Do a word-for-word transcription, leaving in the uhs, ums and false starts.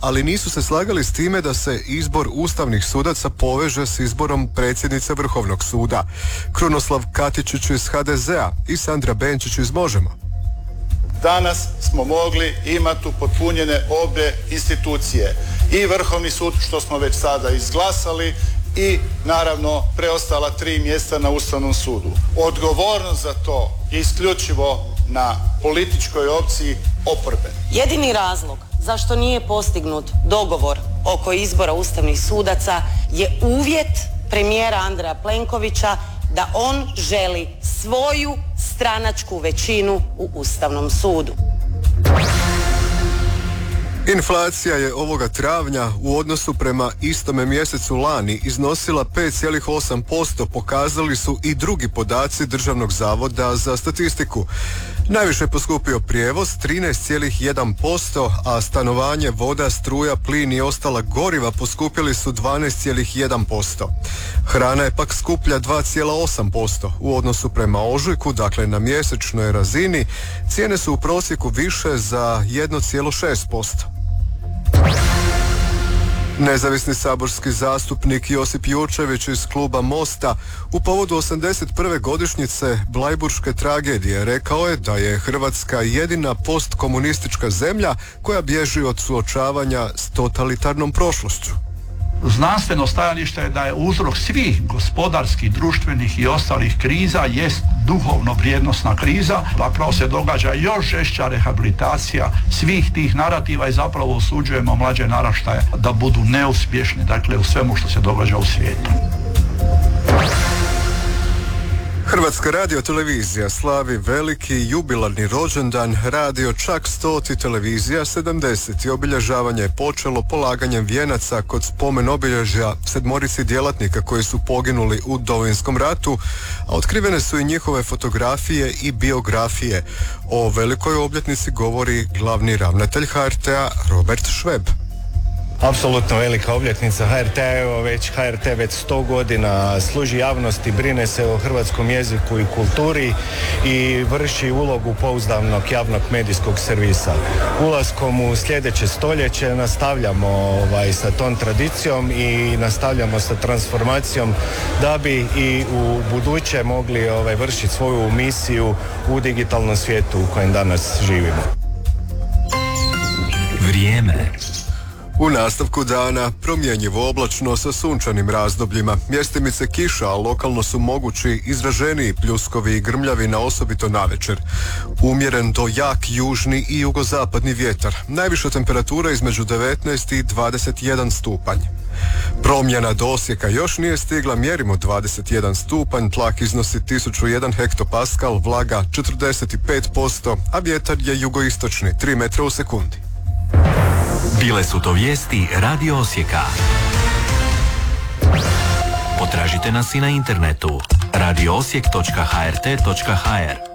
ali nisu se slagali s time da se izbor ustavnih sudaca poveže s izborom predsjednice Vrhovnog suda. Krunoslav Katičić iz ha de zea i Sandra Benčić iz Možemo. Danas smo mogli imati upotpunjene obje institucije. I Vrhovni sud, što smo već sada izglasali, i naravno preostala tri mjesta na Ustavnom sudu. Odgovornost za to je isključivo na političkoj opciji oporbe. Jedini razlog zašto nije postignut dogovor oko izbora ustavnih sudaca je uvjet premijera Andreja Plenkovića da on želi svoju stranačku većinu u Ustavnom sudu. Inflacija je ovoga travnja u odnosu prema istome mjesecu lani iznosila pet zarez osam posto, pokazali su i drugi podaci Državnog zavoda za statistiku. Najviše je poskupio prijevoz trinaest zarez jedan posto, a stanovanje, voda, struja, plin i ostala goriva poskupili su dvanaest zarez jedan posto. Hrana je pak skuplja dva zarez osam posto. U odnosu prema ožujku, dakle na mjesečnoj razini, cijene su u prosjeku više za jedan zarez šest posto. Nezavisni saborski zastupnik Josip Jurčević iz kluba Mosta u povodu osamdeset prve godišnjice Blajburške tragedije rekao je da je Hrvatska jedina postkomunistička zemlja koja bježi od suočavanja s totalitarnom prošlošću. Znanstveno stajalište je da je uzrok svih gospodarskih, društvenih i ostalih kriza jest duhovno vrijednosna kriza. Zapravo se događa još žešća rehabilitacija svih tih narativa i zapravo osuđujemo mlađe naraštaje da budu neuspješni, dakle u svemu što se događa u svijetu. Hrvatska radiotelevizija slavi veliki jubilarni rođendan, radio čak stoti, televizija sedamdeset. Obilježavanje je počelo polaganjem vijenaca kod spomen obilježja sedmorici djelatnika koji su poginuli u Domovinskom ratu, a otkrivene su i njihove fotografije i biografije. O velikoj obljetnici govori glavni ravnatelj ha er te-a Robert Šveb. Apsolutno velika obljetnica ha er te-a, evo već ha er te već sto godina služi javnosti, brine se o hrvatskom jeziku i kulturi i vrši ulogu pouzdanog javnog medijskog servisa. Ulaskom u sljedeće stoljeće nastavljamo ovaj, sa tom tradicijom i nastavljamo sa transformacijom da bi i u buduće mogli ovaj, vršiti svoju misiju u digitalnom svijetu u kojem danas živimo. Vrijeme. U nastavku dana promjenjivo oblačno sa sunčanim razdobljima. Mjestimice kiša, a lokalno su mogući izraženiji pljuskovi i grmljavi, osobito navečer. Umjeren do jak južni i jugozapadni vjetar. Najviša temperatura između devetnaest i dvadeset jedan stupanj. Promjena do Osijeka još nije stigla, mjerimo dvadeset jedan stupanj, tlak iznosi tisuću jedan hektopaskal, vlaga četrdeset pet posto, a vjetar je jugoistočni tri metra u sekundi. Bile su to vijesti Radio Osijeka. Potražite nas i na internetu radio osijek točka ha er te točka ha er.